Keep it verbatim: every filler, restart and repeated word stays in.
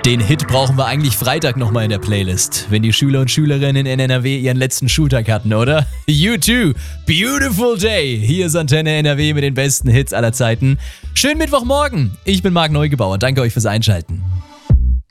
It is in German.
Den Hit brauchen wir eigentlich Freitag nochmal in der Playlist, wenn die Schüler und Schülerinnen in N R W ihren letzten Schultag hatten, oder? U zwei, Beautiful Day. Hier ist Antenne N R W mit den besten Hits aller Zeiten. Schönen Mittwochmorgen. Ich bin Marc Neugebauer. Danke euch fürs Einschalten.